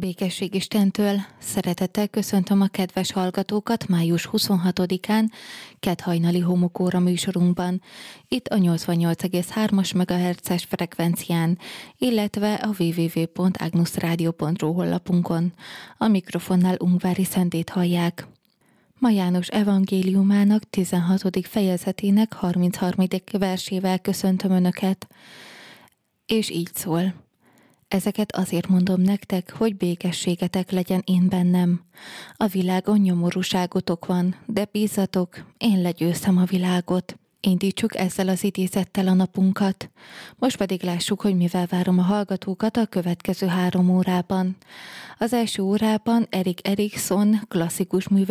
Békesség Istentől, szeretettel köszöntöm a kedves hallgatókat május 26-án, kedhajnali homokóra műsorunkban, itt a 88,3-as MHz-es frekvencián, illetve a www.agnusradio.ru honlapunkon. A mikrofonnál Ungvári Szentét hallják. Ma János evangéliumának 16. fejezetének 33. versével köszöntöm Önöket, és így szól. Ezeket azért mondom nektek, hogy békességetek legyen én bennem. A világon nyomorúságotok van, de bízzatok, én legyőztem a világot. Indítsuk ezzel az idézettel a napunkat. Most pedig lássuk, hogy mivel várom a hallgatókat a következő 3 órában. Az első órában Erik Erikson klasszikus művész